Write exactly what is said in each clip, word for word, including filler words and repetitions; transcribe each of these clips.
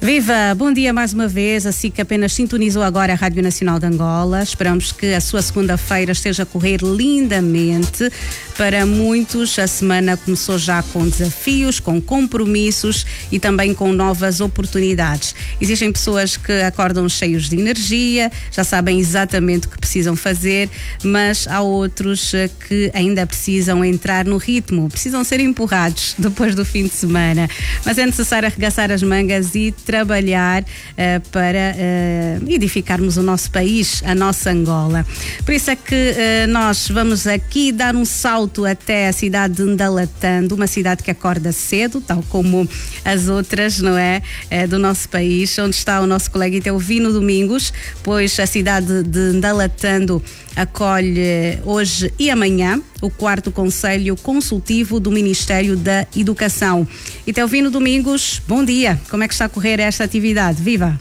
Viva, bom dia mais uma vez, assim que apenas sintonizou agora a Rádio Nacional de Angola. Esperamos que a sua segunda-feira esteja a correr lindamente. Para muitos, a semana começou já com desafios, com compromissos e também com novas oportunidades. Existem pessoas que acordam cheios de energia, já sabem exatamente o que precisam fazer, mas há outros que ainda precisam entrar no ritmo, precisam ser empurrados depois do fim de semana. Mas é necessário arregaçar as mangas e trabalhar uh, para uh, edificarmos o nosso país, a nossa Angola. Por isso é que uh, nós vamos aqui dar um salto até a cidade de Ndalatando, uma cidade que acorda cedo, tal como as outras, não é? Uh, do nosso país, onde está o nosso colega Itelvino Domingos, pois a cidade de Ndalatando acolhe hoje e amanhã o quarto Conselho Consultivo do Ministério da Educação. Itelvino Domingos, bom dia. Como é que está a correr esta atividade? Viva!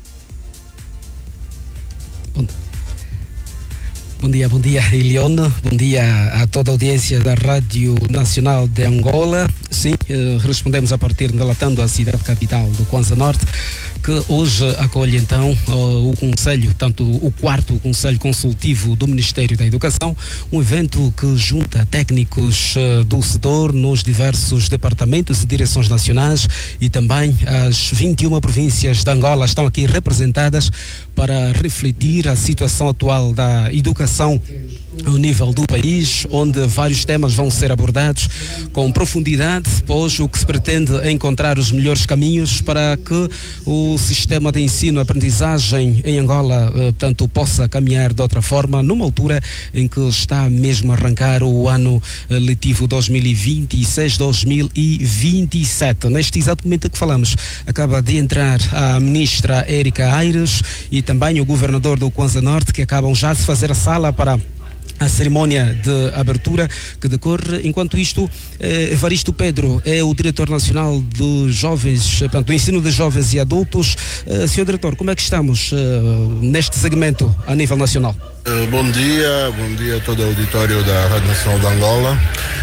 Bom, bom dia, bom dia, Elione. Bom dia a toda a audiência da Rádio Nacional de Angola. Sim, eh, respondemos a partir de Ndalatando, a cidade capital do Kwanza Norte, que hoje acolhe então uh, o Conselho, tanto o quarto Conselho Consultivo do Ministério da Educação, um evento que junta técnicos uh, do setor nos diversos departamentos e direções nacionais, e também as vinte e uma províncias de Angola estão aqui representadas para refletir a situação atual da educação ao nível do país, onde vários temas vão ser abordados com profundidade, pois o que se pretende é encontrar os melhores caminhos para que o sistema de ensino-aprendizagem em Angola, eh, portanto, possa caminhar de outra forma, numa altura em que está mesmo a arrancar o ano eh, letivo dois mil e vinte e seis dois mil e vinte e sete. Neste exato momento que falamos, acaba de entrar a ministra Érica Aires e também o governador do Kwanza Norte, que acabam já de fazer a sala para a cerimónia de abertura que decorre. Enquanto isto, eh, Evaristo Pedro é o diretor nacional dos jovens, portanto, do ensino de jovens e adultos. Eh, senhor diretor, como é que estamos eh, neste segmento a nível nacional? Uh, bom dia, bom dia a todo o auditório da Rádio Nacional de Angola.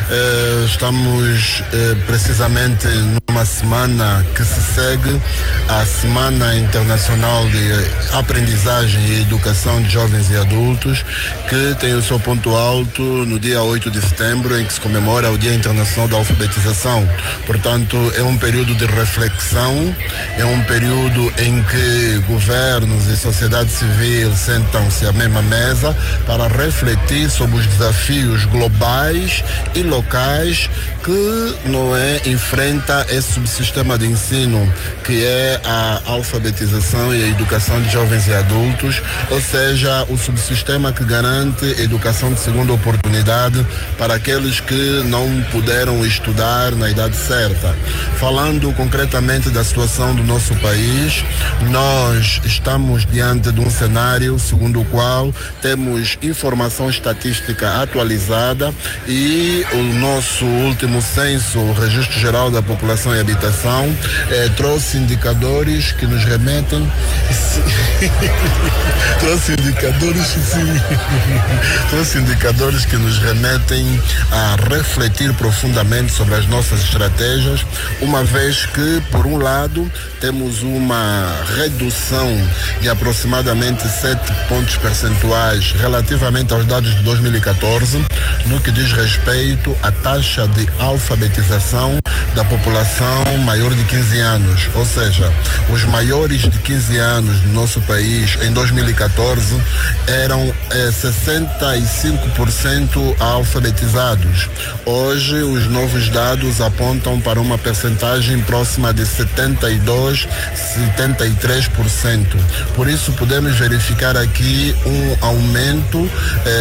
Uh, estamos uh, precisamente numa semana que se segue à Semana Internacional de Aprendizagem e Educação de Jovens e Adultos, que tem o seu ponto alto no dia oito de setembro, em que se comemora o Dia Internacional da Alfabetização. Portanto, é um período de reflexão, é um período em que governos e sociedade civil sentam-se à mesma mesa para refletir sobre os desafios globais e locais que, não é, enfrenta esse subsistema de ensino, que é a alfabetização e a educação de jovens e adultos, ou seja, o subsistema que garante educação de segunda oportunidade para aqueles que não puderam estudar na idade certa. Falando concretamente da situação do nosso país, nós estamos diante de um cenário segundo o qual temos informação estatística atualizada e o nosso último censo, o Registro Geral da População e Habitação, eh, trouxe indicadores que nos remetem trouxe indicadores sim. trouxe indicadores que nos remetem a refletir profundamente sobre as nossas estratégias, uma vez que, por um lado, temos uma redução de aproximadamente sete pontos percentuais relativamente aos dados de dois mil e catorze, no que diz respeito à taxa de alfabetização da população maior de quinze anos, ou seja, os maiores de quinze anos do nosso país em dois mil e catorze eram eh, sessenta e cinco por cento alfabetizados. Hoje os novos dados apontam para uma percentagem próxima de setenta e dois, setenta e três por cento. Por isso podemos verificar aqui um aumento eh,